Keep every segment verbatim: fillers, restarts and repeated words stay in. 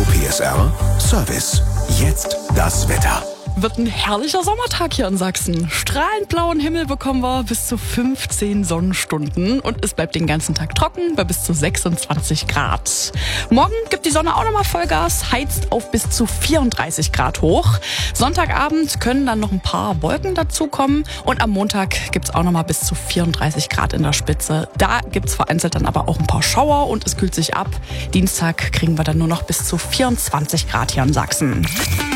P S R Service. Jetzt das Wetter. Wird ein herrlicher Sommertag hier in Sachsen. Strahlend blauen Himmel bekommen wir bis zu fünfzehn Sonnenstunden und es bleibt den ganzen Tag trocken bei bis zu sechsundzwanzig Grad. Morgen gibt die Sonne auch nochmal Vollgas, heizt auf bis zu vierunddreißig Grad hoch. Sonntagabend können dann noch ein paar Wolken dazukommen und am Montag gibt's auch nochmal bis zu vierunddreißig Grad in der Spitze. Da gibt's vereinzelt dann aber auch ein paar Schauer und es kühlt sich ab. Dienstag kriegen wir dann nur noch bis zu vierundzwanzig Grad hier in Sachsen.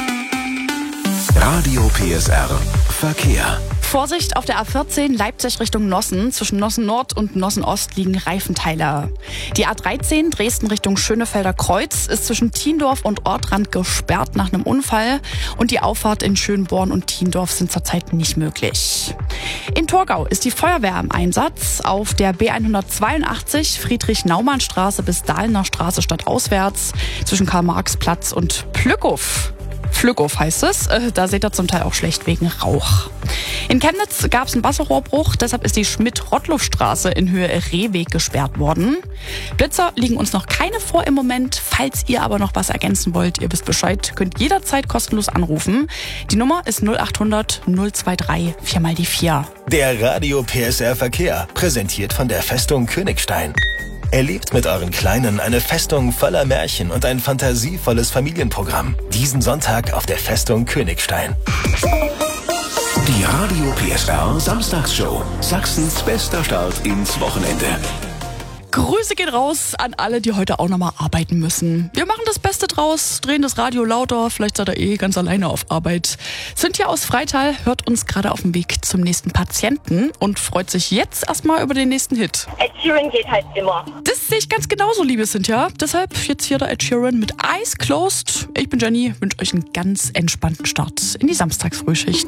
Radio P S R Verkehr. Vorsicht auf der A vierzehn Leipzig Richtung Nossen. Zwischen Nossen Nord und Nossen Ost liegen Reifenteile. Die A dreizehn Dresden Richtung Schönefelder Kreuz ist zwischen Thiendorf und Ortrand gesperrt nach einem Unfall. Und die Auffahrt in Schönborn und Thiendorf sind zurzeit nicht möglich. In Torgau ist die Feuerwehr im Einsatz. Auf der B hundertzweiundachtzig Friedrich-Naumann-Straße bis Dahlener Straße stadtauswärts zwischen Karl-Marx-Platz und Plückhof. Flückhof heißt es. Da seht ihr zum Teil auch schlecht wegen Rauch. In Chemnitz gab es einen Wasserrohrbruch, deshalb ist die Schmidt-Rottluff-Straße in Höhe Rehweg gesperrt worden. Blitzer liegen uns noch keine vor im Moment. Falls ihr aber noch was ergänzen wollt, ihr wisst Bescheid, könnt jederzeit kostenlos anrufen. Die Nummer ist null achthundert null dreiundzwanzig vier mal die vier. Der Radio P S R Verkehr, präsentiert von der Festung Königstein. Erlebt mit euren Kleinen eine Festung voller Märchen und ein fantasievolles Familienprogramm. Diesen Sonntag auf der Festung Königstein. Die Radio P S R Samstagsshow. Sachsens bester Start ins Wochenende. Grüße gehen raus an alle, die heute auch nochmal arbeiten müssen. Wir machen das Beste draus, drehen das Radio lauter, vielleicht seid ihr eh ganz alleine auf Arbeit. Cynthia aus Freital hört uns gerade auf dem Weg zum nächsten Patienten und freut sich jetzt erstmal über den nächsten Hit. Ed Sheeran geht halt immer. Das sehe ich ganz genauso, liebe Cynthia. Deshalb jetzt hier der Ed Sheeran mit Eyes Closed. Ich bin Jenny, wünsche euch einen ganz entspannten Start in die Samstagsfrühschicht.